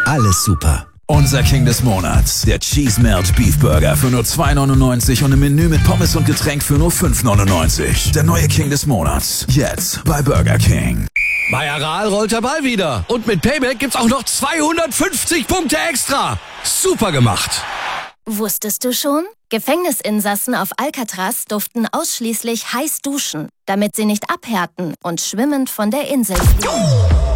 alles super. Unser King des Monats, der Cheese Melt Beef Burger für nur 2,99 und im Menü mit Pommes und Getränk für nur 5,99. Der neue King des Monats, jetzt bei Burger King. Bei Aral rollt der Ball wieder. Und mit Payback gibt's auch noch 250 Punkte extra. Super gemacht. Wusstest du schon? Gefängnisinsassen auf Alcatraz durften ausschließlich heiß duschen, damit sie nicht abhärten und schwimmend von der Insel fliegen.